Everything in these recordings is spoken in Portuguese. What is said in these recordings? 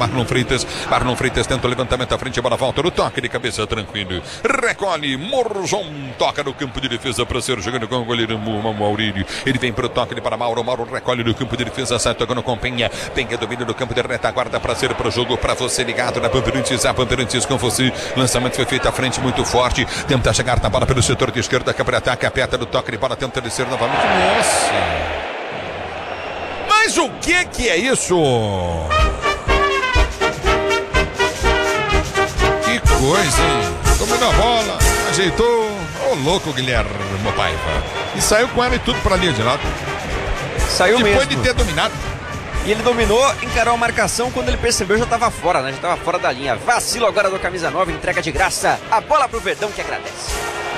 Marlon Freitas tenta o levantamento à frente, a bola volta no toque de cabeça tranquilo, recolhe, Morzon toca no campo de defesa para ser jogando com o goleiro Maurílio, ele vem para o toque para Mauro recolhe no campo de defesa, sai tocando com Penha domina no campo de retaguarda para ser para o jogo, para você ligado na Bandeirantes, a Bandeirantes com você, lançamento foi feito à frente muito forte, tenta chegar na bola pelo setor de esquerda, que para ataque, aperta no toque de bola, tenta descer novamente, nossa, mas o que é isso? Que coisa, hein? Dominou a bola, ajeitou, ô louco Guilherme Paiva, e saiu com ela e tudo para a linha de lado. Saiu depois mesmo. de ter dominado. E ele dominou, encarou a marcação, quando ele percebeu já estava fora, né? Já estava fora da linha. Vacilo agora do camisa 9, entrega de graça a bola pro Verdão, que agradece.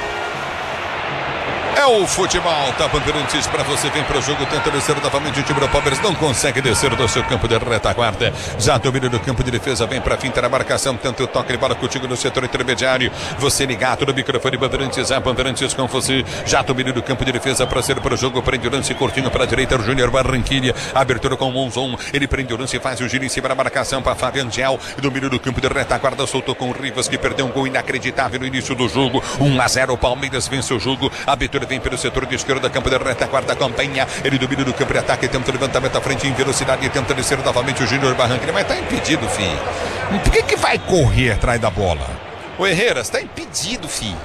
É o futebol, tá Bandeirantes para você, vem para o jogo, tenta descer novamente o time do Palmeiras, não consegue descer do seu campo de retaguarda, já domina no campo de defesa, vem para finta na marcação, tenta o toque de bola contigo no setor intermediário, você ligado no microfone Bandeirantes, a Bandeirantes com você, já domina no campo de defesa para ser para o jogo, prende o lance curtinho para a direita, o Júnior Barranquilla, abertura com o Monzon, ele prende o lance, faz o giro em cima da marcação para Fábio Angel, domina no campo de retaguarda, soltou com o Rivas, que perdeu um gol inacreditável no início do jogo, 1-0, o Palmeiras vence o jogo, abertura vem pelo setor de esquerda, campo de retaguarda, acompanha, ele domina no campo de ataque, tenta o levantamento à frente em velocidade e tenta descer novamente o Júnior Barranquilla, mas tá impedido, filho. Por que vai correr atrás da bola? O Herreras, tá impedido, filho.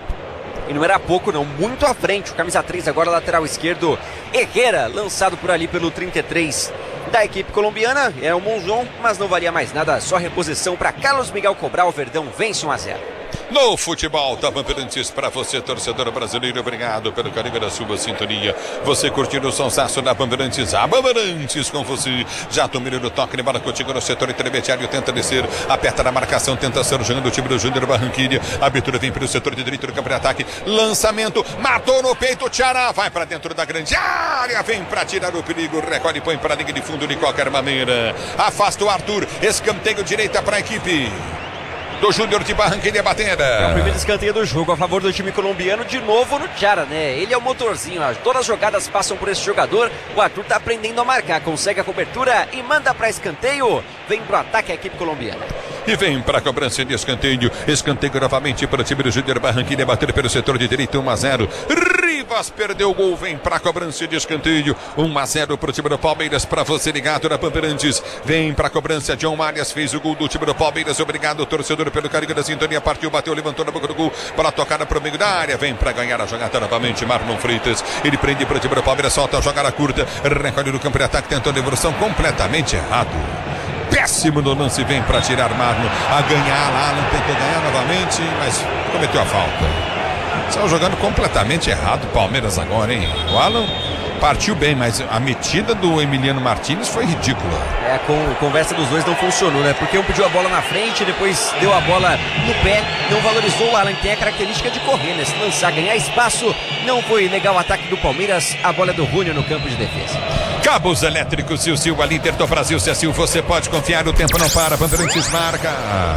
E não era pouco não, muito à frente, o camisa 3 agora lateral esquerdo, Herrera, lançado por ali pelo 33 da equipe colombiana, é o Monzon, mas não valia mais nada, só reposição para Carlos Miguel Cabral, o Verdão vence 1-0. No futebol da Bandeirantes para você, torcedor brasileiro, obrigado pelo carinho da sua sintonia. Você curtindo o sonsaço da Bandeirantes, a Bandeirantes com você, já domina no toque de bola contigo no setor intermediário, tenta descer, aperta na marcação, tenta ser jogando o time do Júnior Barranquilla, a abertura vem pelo setor de direito do campo de ataque, lançamento, matou no peito, Tchará, vai para dentro da grande área, vem para tirar o perigo, recolhe e põe para a linha de fundo de qualquer maneira, afasta o Arthur, escanteio direita para a equipe do Júnior de Barranquilla batendo. É o primeiro escanteio do jogo a favor do time colombiano, de novo no Tchará, né? Ele é o motorzinho, ó. Todas as jogadas passam por esse jogador. O Arthur tá aprendendo a marcar, consegue a cobertura e manda para escanteio. Vem pro ataque a equipe colombiana. E vem para a cobrança de escanteio. Escanteio novamente para o time do Júnior Barranquilla, bater pelo setor de direito, 1-0. Rivas perdeu o gol, vem para a cobrança de escanteio, 1-0 para o time do Palmeiras, para você ligado na Bandeirantes. Vem para a cobrança, John Marias fez o gol do time do Palmeiras, obrigado torcedor pelo carinho da sintonia, partiu, bateu, levantou na boca do gol, para tocar para o meio da área, vem para ganhar a jogada novamente, Marlon Freitas, ele prende para o time do Palmeiras, solta a jogada curta, recolhe no campo de ataque, tentando a devolução completamente errado. Péssimo no lance, vem para tirar Marlon, a ganhar lá, não tentou ganhar novamente, mas cometeu a falta. Estão jogando completamente errado o Palmeiras agora, hein? O Alan partiu bem, mas a metida do Emiliano Martínez foi ridícula. É, a conversa dos dois não funcionou, né? Porque um pediu a bola na frente, depois deu a bola no pé, não valorizou o Alan, que tem a característica de correr, né? Se lançar, ganhar espaço, não foi legal o ataque do Palmeiras, a bola do Júnior no campo de defesa. Cabos elétricos Sil, a líder do Brasil, Sil, você pode confiar, o tempo não para, Bandeirantes marca.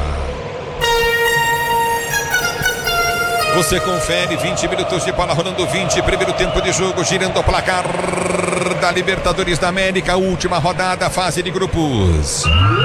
Você confere, 20 minutos de bola rolando, 20, primeiro tempo de jogo, girando o placar da Libertadores da América, última rodada, fase de grupos.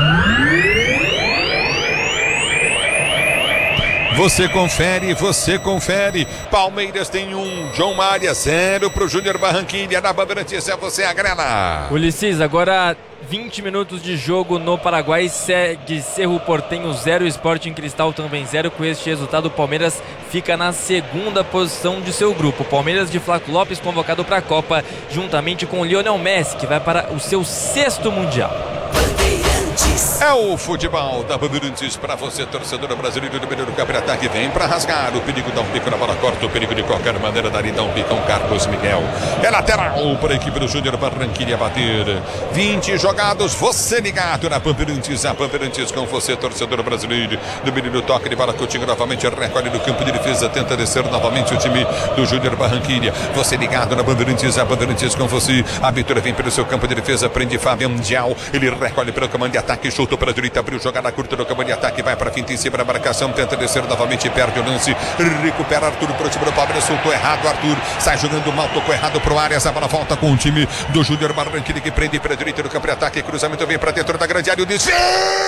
Você confere. Palmeiras tem 1, John Maria 0 pro Júnior Barranquilla, na Bandeirantes é você a grana. Ulisses, agora 20 minutos de jogo no Paraguai, segue Cerro Porteño 0, Sporting Cristal também 0. Com este resultado, o Palmeiras fica na segunda posição de seu grupo. Palmeiras de Flaco Lopes convocado para a Copa, juntamente com Lionel Messi, que vai para o seu 6º Mundial. É o futebol da Bandeirantes para você, torcedor brasileiro, número do campo de ataque, vem para rasgar, o perigo dá um pico na bola, corta o perigo de qualquer maneira, dali dá um picão, Carlos Miguel, é lateral para a equipe do Júnior Barranquilla bater, 20 jogados, você ligado na Bandeirantes, a Bandeirantes com você, torcedor brasileiro, número do toque de bola, contigo novamente, recolhe no campo de defesa, tenta descer novamente o time do Júnior Barranquilla, você ligado na Bandeirantes, a Bandeirantes com você, a abertura vem pelo seu campo de defesa, prende Fábio Mundial, ele recolhe pelo comando de ataque, chutou para a direita, abriu jogada curta no campo de ataque, vai para a finta em cima da marcação, tenta descer novamente, perde o lance, recupera Arthur para o time do Palmeiras, soltou errado, Arthur sai jogando mal, tocou errado pro Arias, a bola volta com o time do Júnior Barranquilla, que prende para a direita no campo de ataque, cruzamento vem para dentro da grande área, o desvio!